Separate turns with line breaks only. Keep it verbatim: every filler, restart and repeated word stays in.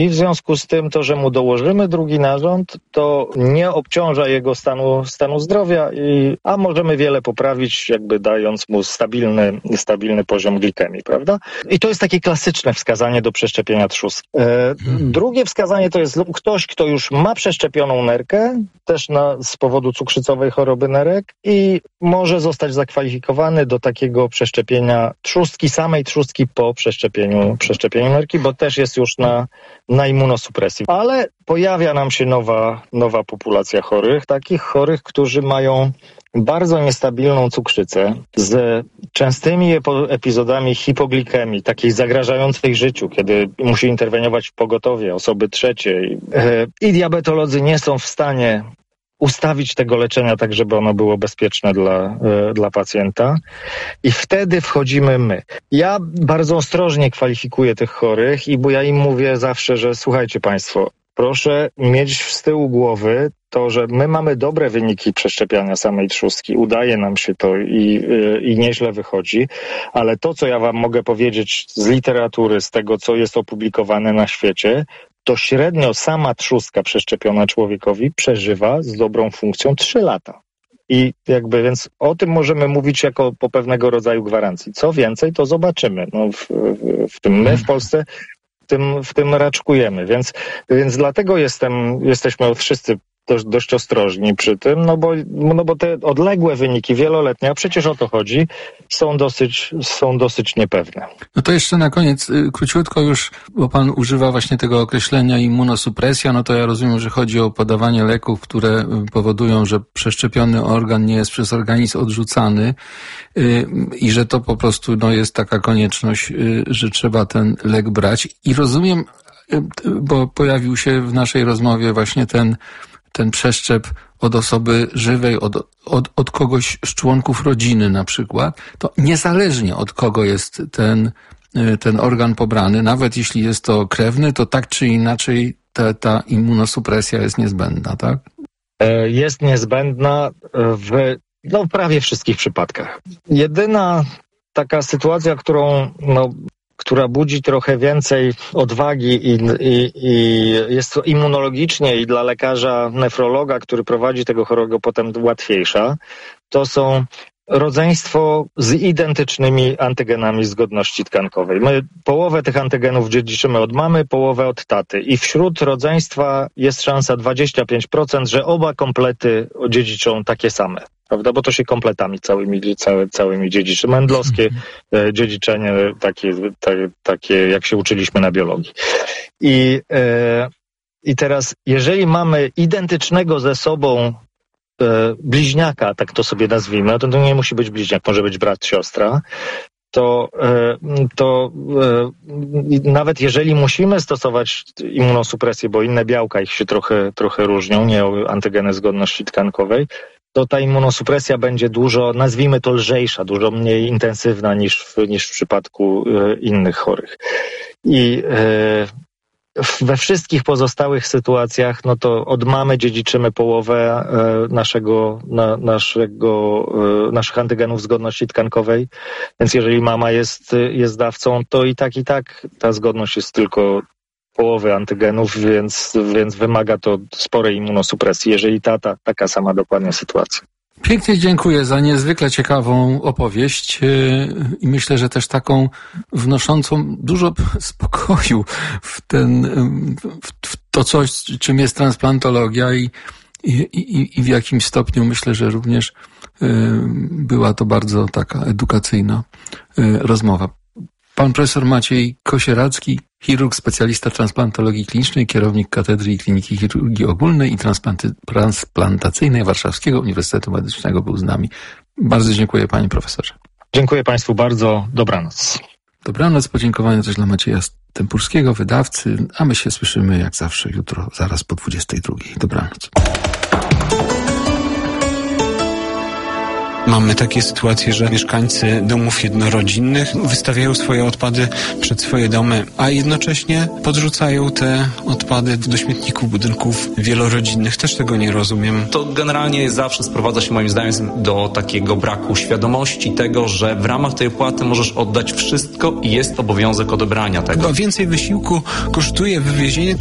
I w związku z tym to, że mu dołożymy drugi narząd, to nie obciąża jego stanu, stanu zdrowia, i, a możemy wiele poprawić, jakby dając mu stabilny, stabilny poziom glikemii, prawda? I to jest takie klasyczne wskazanie do przeszczepienia trzustki. E, drugie wskazanie to jest ktoś, kto już ma przeszczepioną nerkę, też na, z powodu cukrzycowej choroby nerek, i może zostać zakwalifikowany do takiego przeszczepienia trzustki, samej trzustki po przeszczepieniu, przeszczepieniu nerki, bo też jest już na, na immunosupresji. Ale pojawia nam się nowa, nowa populacja chorych, takich chorych, którzy mają bardzo niestabilną cukrzycę z częstymi epizodami hipoglikemii, takiej zagrażającej życiu, kiedy musi interweniować pogotowie, osoby trzeciej. I diabetolodzy nie są w stanie ustawić tego leczenia tak, żeby ono było bezpieczne dla, dla pacjenta. I wtedy wchodzimy my. Ja bardzo ostrożnie kwalifikuję tych chorych, i bo ja im mówię zawsze, że słuchajcie państwo, proszę mieć z tyłu głowy to, że my mamy dobre wyniki przeszczepiania samej trzustki, udaje nam się to i, i nieźle wychodzi, ale to, co ja wam mogę powiedzieć z literatury, z tego, co jest opublikowane na świecie, to średnio sama trzustka przeszczepiona człowiekowi przeżywa z dobrą funkcją trzy lata. I jakby, więc o tym możemy mówić jako po pewnego rodzaju gwarancji. Co więcej, to zobaczymy. No w, w, w tym my w Polsce w tym, w tym raczkujemy, więc, więc dlatego jestem, jesteśmy wszyscy dość, dość ostrożni przy tym, no bo, no bo te odległe wyniki wieloletnie, a przecież o to chodzi, są dosyć, są dosyć niepewne.
No to jeszcze na koniec, króciutko już, bo pan używa właśnie tego określenia immunosupresja, no to ja rozumiem, że chodzi o podawanie leków, które powodują, że przeszczepiony organ nie jest przez organizm odrzucany i że to po prostu no, jest taka konieczność, że trzeba ten lek brać. I rozumiem, bo pojawił się w naszej rozmowie właśnie ten ten przeszczep od osoby żywej, od, od, od kogoś z członków rodziny na przykład, to niezależnie od kogo jest ten, ten organ pobrany, nawet jeśli jest to krewny, to tak czy inaczej ta, ta immunosupresja jest niezbędna, tak?
Jest niezbędna w no, prawie wszystkich przypadkach. Jedyna taka sytuacja, którą no, która budzi trochę więcej odwagi i, i, i jest to immunologicznie i dla lekarza nefrologa, który prowadzi tego chorego, potem łatwiejsza, to są rodzeństwo z identycznymi antygenami zgodności tkankowej. My połowę tych antygenów dziedziczymy od mamy, połowę od taty, i wśród rodzeństwa jest szansa dwadzieścia pięć procent, że oba komplety dziedziczą takie same. Prawda? Bo to się kompletami całymi, całe, całymi dziedziczy. Mendlowskie e, dziedziczenie, takie, ta, takie jak się uczyliśmy na biologii. I, e, i teraz, jeżeli mamy identycznego ze sobą e, bliźniaka, tak to sobie nazwijmy, to, to nie musi być bliźniak, może być brat, siostra, to, e, to e, nawet jeżeli musimy stosować immunosupresję, bo inne białka ich się trochę, trochę różnią, nie o antygeny zgodności tkankowej, to ta immunosupresja będzie dużo, nazwijmy to lżejsza, dużo mniej intensywna niż w, niż w przypadku e, innych chorych. I e, we wszystkich pozostałych sytuacjach, no to od mamy dziedziczymy połowę e, naszego, na, naszego, e, naszych antygenów zgodności tkankowej, więc jeżeli mama jest, jest dawcą, to i tak, i tak ta zgodność jest tylko połowy antygenów, więc, więc wymaga to sporej immunosupresji, jeżeli tata, taka sama dokładnie sytuacja.
Pięknie dziękuję za niezwykle ciekawą opowieść i myślę, że też taką wnoszącą dużo spokoju w ten, w to coś, czym jest transplantologia i, i, i, i w jakim stopniu myślę, że również była to bardzo taka edukacyjna rozmowa. Pan profesor Maciej Kosieracki, chirurg, specjalista transplantologii klinicznej, kierownik Katedry i Kliniki Chirurgii Ogólnej i Transplantacyjnej Warszawskiego Uniwersytetu Medycznego, był z nami. Bardzo dziękuję, panie profesorze.
Dziękuję państwu bardzo. Dobranoc.
Dobranoc. Podziękowania też dla Macieja Stempurskiego, wydawcy, a my się słyszymy jak zawsze jutro, zaraz po dwudziestej drugiej. Dobranoc.
Mamy takie sytuacje, że mieszkańcy domów jednorodzinnych wystawiają swoje odpady przed swoje domy, a jednocześnie podrzucają te odpady do śmietników budynków wielorodzinnych. Też tego nie rozumiem.
To generalnie zawsze sprowadza się moim zdaniem do takiego braku świadomości tego, że w ramach tej opłaty możesz oddać wszystko i jest obowiązek odebrania tego.
Chyba więcej wysiłku kosztuje wywiezienie